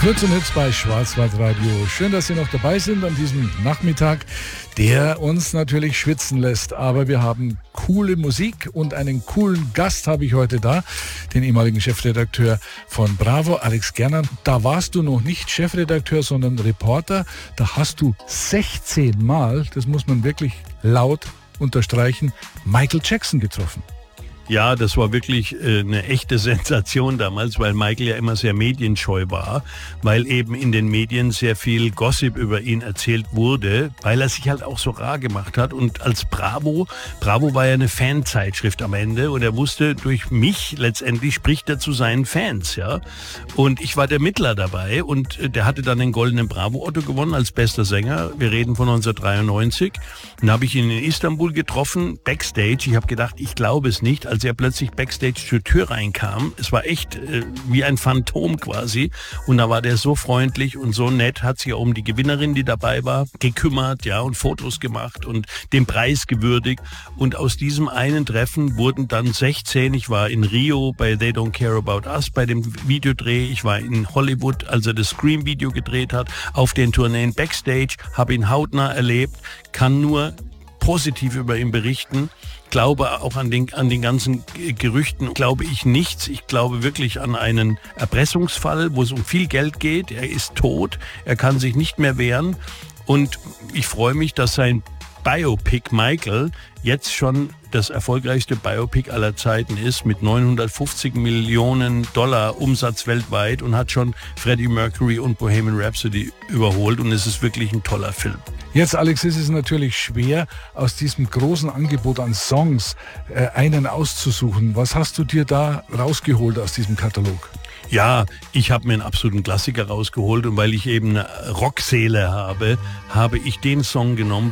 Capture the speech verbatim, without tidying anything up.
Kurz und Hits bei Schwarzwaldradio. Schön, dass Sie noch dabei sind an diesem Nachmittag, der uns natürlich schwitzen lässt. Aber wir haben coole Musik und einen coolen Gast habe ich heute da, den ehemaligen Chefredakteur von Bravo, Alex Gernand. Da warst du noch nicht Chefredakteur, sondern Reporter. Da hast du sechzehn Mal, das muss man wirklich laut unterstreichen, Michael Jackson getroffen. Ja, das war wirklich äh, eine echte Sensation damals, weil Michael ja immer sehr medienscheu war, weil eben in den Medien sehr viel Gossip über ihn erzählt wurde, weil er sich halt auch so rar gemacht hat. Und als Bravo, Bravo war ja eine Fanzeitschrift am Ende und er wusste, durch mich letztendlich spricht er zu seinen Fans, ja. Und ich war der Mittler dabei und äh, der hatte dann den Goldenen Bravo-Otto gewonnen als bester Sänger. Wir reden von neunzehnhundertdreiundneunzig. Dann habe ich ihn in Istanbul getroffen, Backstage. Ich habe gedacht, ich glaube es nicht, als er plötzlich Backstage zur Tür reinkam. Es war echt äh, wie ein Phantom quasi. Und da war der so freundlich und so nett, hat sich auch um die Gewinnerin, die dabei war, gekümmert, ja, und Fotos gemacht und den Preis gewürdigt. Und aus diesem einen Treffen wurden dann sechzehn. Ich war in Rio bei They Don't Care About Us bei dem Videodreh. Ich war in Hollywood, als er das Scream-Video gedreht hat, auf den Tourneen Backstage, habe ihn hautnah erlebt, kann nur positiv über ihn berichten. Glaube auch an den, an den ganzen Gerüchten, glaube ich nichts. Ich glaube wirklich an einen Erpressungsfall, wo es um viel Geld geht. Er ist tot, er kann sich nicht mehr wehren. Und ich freue mich, dass sein Biopic Michael jetzt schon das erfolgreichste Biopic aller Zeiten ist, mit neunhundertfünfzig Millionen Dollar Umsatz weltweit und hat schon Freddie Mercury und Bohemian Rhapsody überholt und es ist wirklich ein toller Film. Jetzt, Alex, ist es natürlich schwer, aus diesem großen Angebot an Songs äh, einen auszusuchen. Was hast du dir da rausgeholt aus diesem Katalog? Ja, ich habe mir einen absoluten Klassiker rausgeholt und weil ich eben eine Rockseele habe, habe ich den Song genommen,